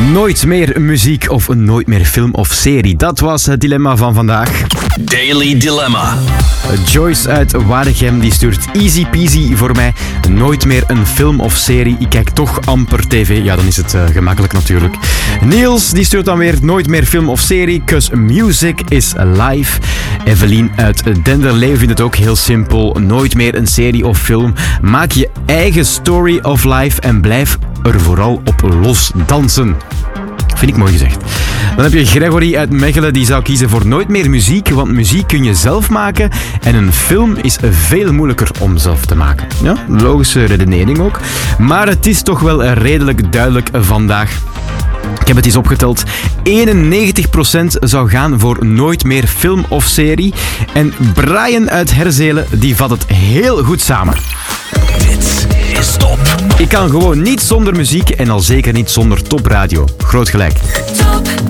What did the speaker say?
Nooit meer muziek of nooit meer film of serie. Dat was het dilemma van vandaag. Daily Dilemma. Joyce uit Waregem die stuurt easy peasy voor mij. Nooit meer een film of serie. Ik kijk toch amper tv. Ja, dan is het gemakkelijk natuurlijk. Niels die stuurt dan weer nooit meer film of serie. 'Cause music is life. Evelien uit Denderleeuw vindt het ook heel simpel. Nooit meer een serie of film. Maak je eigen story of life en blijf er vooral op los dansen. Vind ik mooi gezegd. Dan heb je Gregory uit Mechelen, die zou kiezen voor nooit meer muziek, want muziek kun je zelf maken en een film is veel moeilijker om zelf te maken. Ja, logische redenering ook. Maar het is toch wel redelijk duidelijk vandaag. Ik heb het eens opgeteld. 91% zou gaan voor nooit meer film of serie. En Brian uit Herzelen, die vat het heel goed samen. Dit is top. Ik kan gewoon niet zonder muziek en al zeker niet zonder topradio. Groot gelijk. Top.